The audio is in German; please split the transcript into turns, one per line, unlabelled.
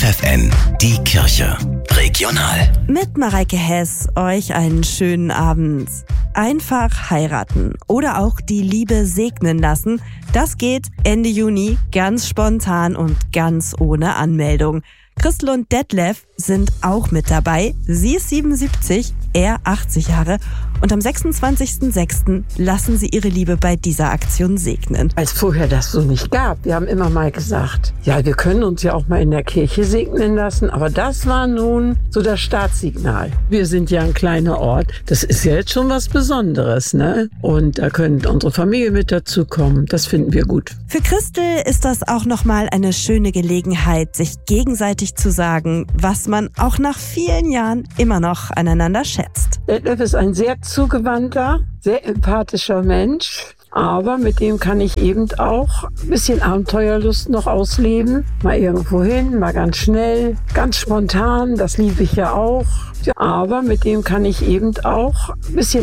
FFN, die Kirche. Regional.
Mit Mareike Hess euch einen schönen Abend. Einfach heiraten oder auch die Liebe segnen lassen, das geht Ende Juni ganz spontan und ganz ohne Anmeldung. Christel und Detlef sind auch mit dabei. Sie ist 77, er 80 Jahre. Und am 26.06. lassen sie ihre Liebe bei dieser Aktion segnen.
Als vorher das so nicht gab. Wir haben immer mal gesagt, ja, wir können uns ja auch mal in der Kirche segnen lassen. Aber das war nun so das Startsignal. Wir sind ja ein kleiner Ort. Das ist ja jetzt schon was Besonderes, ne? Und da können unsere Familie mit dazukommen. Das finden wir gut.
Für Christel ist das auch nochmal eine schöne Gelegenheit, sich gegenseitig zu sagen, was man auch nach vielen Jahren immer noch aneinander schätzt.
Detlef ist ein sehr zugewandter, sehr empathischer Mensch. Aber mit dem kann ich eben auch ein bisschen Abenteuerlust noch ausleben. Mal irgendwo hin, mal ganz schnell, ganz spontan, das liebe ich ja auch. Aber mit dem kann ich eben auch ein bisschen